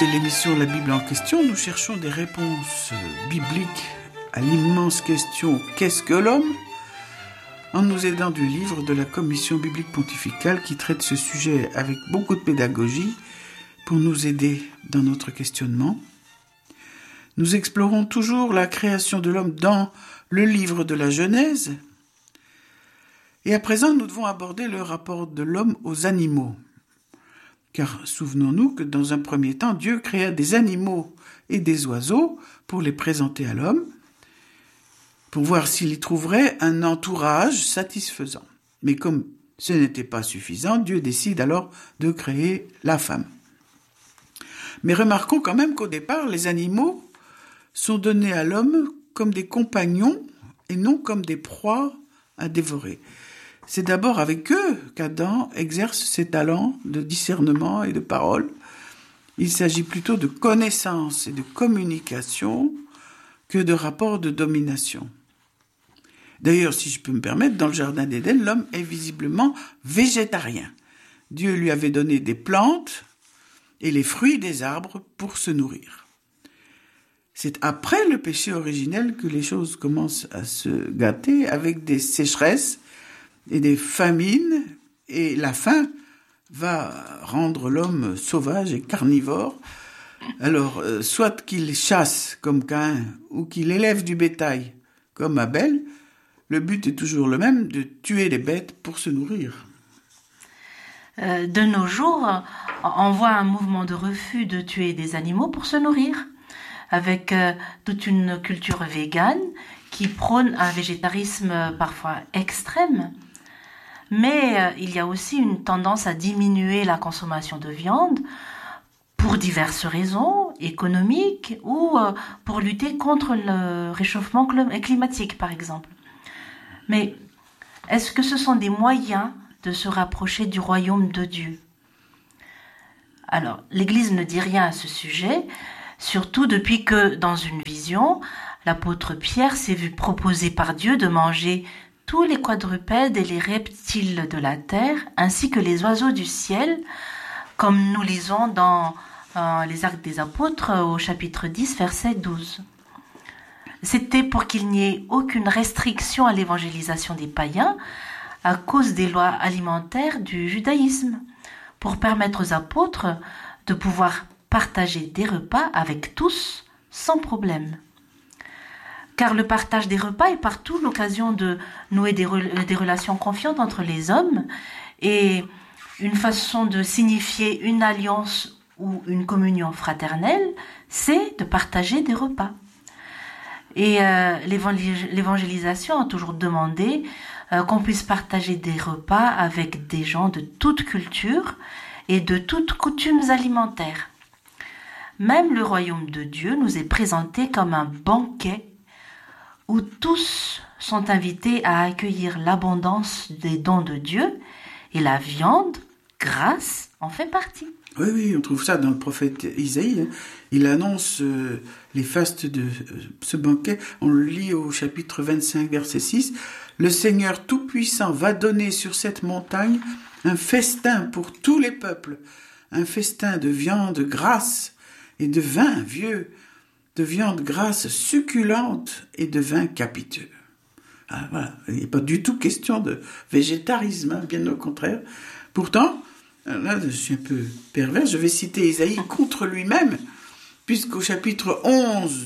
L'émission La Bible en question, nous cherchons des réponses bibliques à l'immense question « Qu'est-ce que l'homme ?», en nous aidant du livre de la Commission biblique pontificale qui traite ce sujet avec beaucoup de pédagogie pour nous aider dans notre questionnement. Nous explorons toujours la création de l'homme dans le livre de la Genèse. Et à présent, nous devons aborder le rapport de l'homme aux animaux. Car souvenons-nous que dans un premier temps, Dieu créa des animaux et des oiseaux pour les présenter à l'homme, pour voir s'il y trouverait un entourage satisfaisant. Mais comme ce n'était pas suffisant, Dieu décide alors de créer la femme. Mais remarquons quand même qu'au départ, les animaux sont donnés à l'homme comme des compagnons et non comme des proies à dévorer. C'est d'abord avec eux qu'Adam exerce ses talents de discernement et de parole. Il s'agit plutôt de connaissance et de communication que de rapport de domination. D'ailleurs, si je peux me permettre, dans le jardin d'Éden, l'homme est visiblement végétarien. Dieu lui avait donné des plantes et les fruits des arbres pour se nourrir. C'est après le péché originel que les choses commencent à se gâter avec des sécheresses et des famines, et la faim va rendre l'homme sauvage et carnivore. Alors, soit qu'il chasse comme Caïn, ou qu'il élève du bétail comme Abel, le but est toujours le même, de tuer les bêtes pour se nourrir. De nos jours, on voit un mouvement de refus de tuer des animaux pour se nourrir, avec toute une culture végane qui prône un végétarisme parfois extrême. Mais il y a aussi une tendance à diminuer la consommation de viande pour diverses raisons, économiques ou pour lutter contre le réchauffement climatique, par exemple. Mais est-ce que ce sont des moyens de se rapprocher du royaume de Dieu ? Alors, l'Église ne dit rien à ce sujet, surtout depuis que, dans une vision, l'apôtre Pierre s'est vu proposer par Dieu de manger tous les quadrupèdes et les reptiles de la terre, ainsi que les oiseaux du ciel, comme nous lisons dans les Actes des Apôtres au chapitre 10, verset 12. C'était pour qu'il n'y ait aucune restriction à l'évangélisation des païens à cause des lois alimentaires du judaïsme, pour permettre aux apôtres de pouvoir partager des repas avec tous sans problème. Car le partage des repas est partout l'occasion de nouer des relations confiantes entre les hommes et une façon de signifier une alliance ou une communion fraternelle, c'est de partager des repas. Et l'évangélisation a toujours demandé qu'on puisse partager des repas avec des gens de toute culture et de toutes coutumes alimentaires. Même le royaume de Dieu nous est présenté comme un banquet où tous sont invités à accueillir l'abondance des dons de Dieu, et la viande, grasse, en fait partie. Oui, on trouve ça dans le prophète Isaïe. Il annonce les fastes de ce banquet. On le lit au chapitre 25, verset 6. « Le Seigneur Tout-Puissant va donner sur cette montagne un festin pour tous les peuples, un festin de viande grasse et de vin vieux, de viande grasse succulente et de vin capiteux. » Voilà. Il n'est pas du tout question de végétarisme, bien au contraire. Pourtant, là, je suis un peu pervers, je vais citer Isaïe contre lui-même, puisqu'au chapitre 11,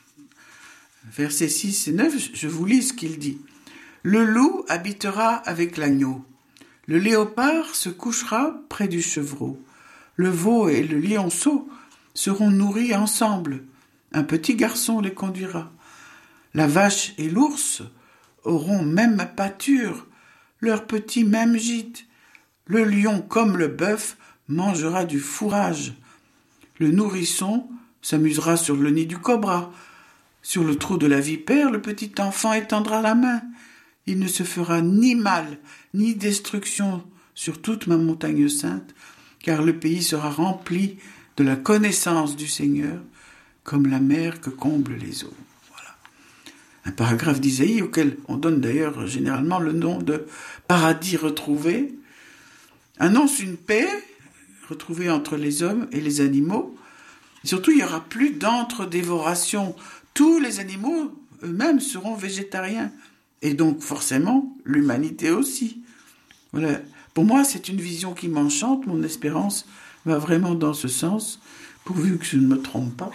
versets 6 et 9, je vous lis ce qu'il dit. « Le loup habitera avec l'agneau, le léopard se couchera près du chevreau, le veau et le lionceau seront nourris ensemble, un petit garçon les conduira. La vache et l'ours auront même pâture, leur petit même gîte. Le lion comme le bœuf mangera du fourrage. Le nourrisson s'amusera sur le nid du cobra. Sur le trou de la vipère, le petit enfant étendra la main. Il ne se fera ni mal, ni destruction sur toute ma montagne sainte, car le pays sera rempli de la connaissance du Seigneur, comme la mer que comblent les eaux. » Voilà. Un paragraphe d'Isaïe auquel on donne d'ailleurs généralement le nom de paradis retrouvé, annonce une paix retrouvée entre les hommes et les animaux, Surtout, il n'y aura plus d'entre-dévoration. Tous les animaux eux-mêmes seront végétariens. Et donc, forcément, l'humanité aussi. Voilà. Pour moi, c'est une vision qui m'enchante. Mon espérance va vraiment dans ce sens, pourvu que je ne me trompe pas.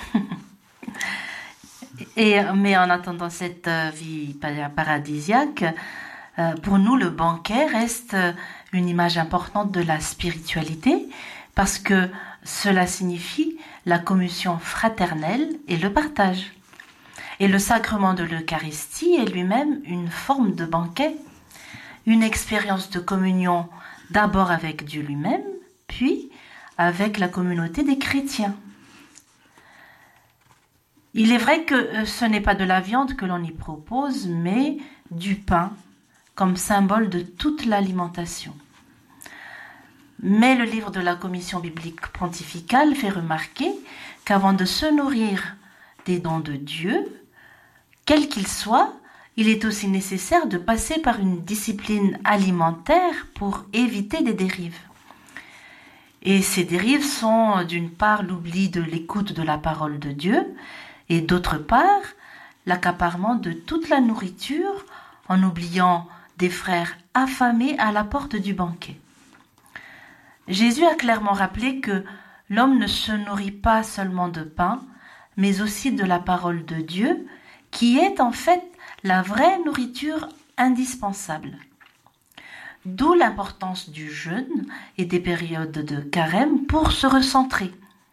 Mais en attendant cette vie paradisiaque, pour nous, le banquet reste une image importante de la spiritualité parce que cela signifie la communion fraternelle et le partage. Et le sacrement de l'Eucharistie est lui-même une forme de banquet, une expérience de communion d'abord avec Dieu lui-même, puis avec la communauté des chrétiens. Il est vrai que ce n'est pas de la viande que l'on y propose, mais du pain, comme symbole de toute l'alimentation. Mais le livre de la Commission biblique pontificale fait remarquer qu'avant de se nourrir des dons de Dieu, quels qu'ils soient, il est aussi nécessaire de passer par une discipline alimentaire pour éviter des dérives. Et ces dérives sont d'une part l'oubli de l'écoute de la parole de Dieu et d'autre part l'accaparement de toute la nourriture en oubliant des frères affamés à la porte du banquet. Jésus a clairement rappelé que l'homme ne se nourrit pas seulement de pain, mais aussi de la parole de Dieu, qui est en fait la vraie nourriture indispensable. D'où l'importance du jeûne et des périodes de carême pour se recentrer.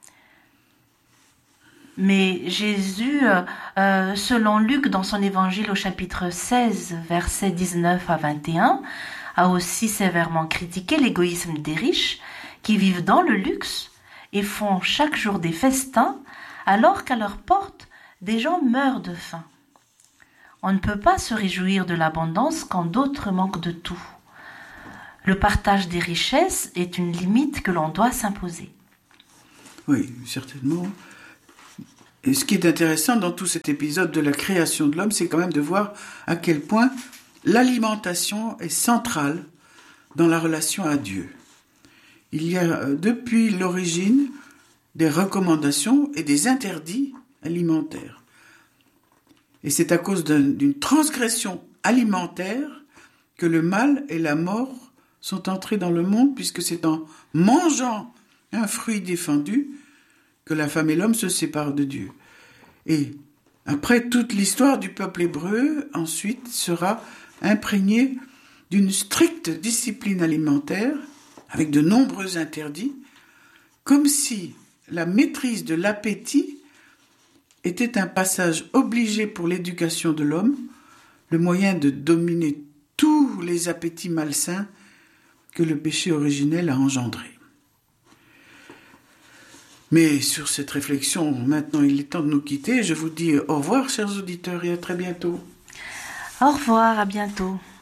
Mais Jésus, selon Luc dans son évangile au chapitre 16, versets 19 à 21, a aussi sévèrement critiqué l'égoïsme des riches qui vivent dans le luxe et font chaque jour des festins alors qu'à leur porte, des gens meurent de faim. On ne peut pas se réjouir de l'abondance quand d'autres manquent de tout. Le partage des richesses est une limite que l'on doit s'imposer. Oui, certainement. Et ce qui est intéressant dans tout cet épisode de la création de l'homme, c'est quand même de voir à quel point l'alimentation est centrale dans la relation à Dieu. Il y a depuis l'origine des recommandations et des interdits alimentaires. Et c'est à cause d'une transgression alimentaire que le mal et la mort sont entrés dans le monde, puisque c'est en mangeant un fruit défendu que la femme et l'homme se séparent de Dieu. Et après, toute l'histoire du peuple hébreu, ensuite, sera imprégnée d'une stricte discipline alimentaire, avec de nombreux interdits, comme si la maîtrise de l'appétit était un passage obligé pour l'éducation de l'homme, le moyen de dominer tous les appétits malsains que le péché originel a engendrés. Mais sur cette réflexion, maintenant il est temps de nous quitter. Je vous dis au revoir, chers auditeurs, et à très bientôt. Au revoir, à bientôt.